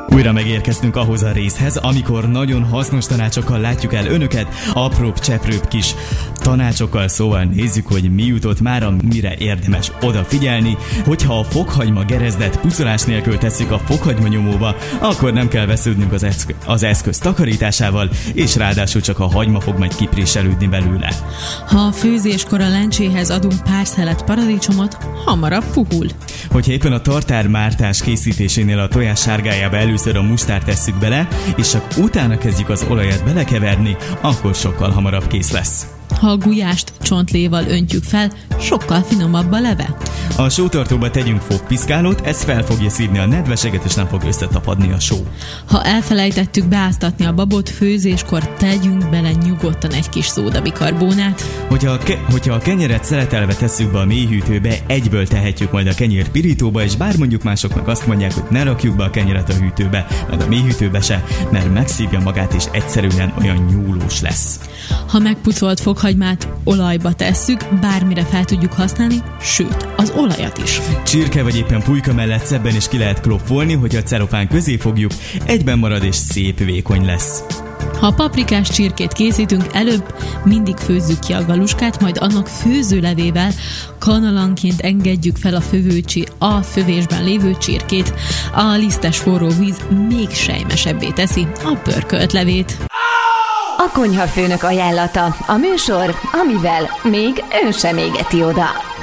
Újra megérkeztünk ahhoz a részhez, amikor nagyon hasznos tanácsokkal látjuk el önöket, apróbb-cseprőbb kis tanácsokkal, szóval nézzük, hogy mi jutott mára, mire érdemes odafigyelni. Hogyha a fokhagyma gerezdet pucolás nélkül tesszük a fokhagyma nyomóba, akkor nem kell vesződnünk az eszköz takarításával, és ráadásul csak a hagyma fog majd kipréselődni belőle. Ha a főzéskor a lencséhez adunk pár szelet paradicsomot, hamarabb puhul. Hogyha éppen a tartármártás készítésénél a tojás sárgájába először a mustárt tesszük bele, és csak utána kezdjük az olajat belekeverni, akkor sokkal hamarabb kész lesz. Ha a gulyást csontléval öntjük fel, sokkal finomabb a leve. A sótartóba tegyünk fogpiszkálót, ez fel fogja szívni a nedveseket, és nem fog összetapadni a só. Ha elfelejtettük beáztatni a babot, főzéskor tegyünk bele nyugodtan egy kis szódabikarbónát. Hogyha a kenyeret szeletelve tesszük be a mélyhűtőbe, egyből tehetjük majd a kenyér pirítóba, és bár mondjuk másoknak azt mondják, hogy ne rakjuk be a kenyeret a hűtőbe, meg a mélyhűtőbe se, mert megszívja magát, és egyszerűen olyan nyúlós lesz. Ha megpucolt fokhagymát olajba tesszük, bármire fel tudjuk használni, sőt, az olajat is. Csirke vagy éppen pulyka mellett szebben is ki lehet klopfolni, hogyha a celofán közé fogjuk, egyben marad és szép vékony lesz. Ha paprikás csirkét készítünk, előbb mindig főzzük ki a galuskát, majd annak főzőlevével kanalanként engedjük fel a fövésben lévő csirkét. A lisztes forró víz még sejmesebbé teszi a pörkölt levét. A konyhafőnök ajánlata, a műsor, amivel még ön sem égeti oda.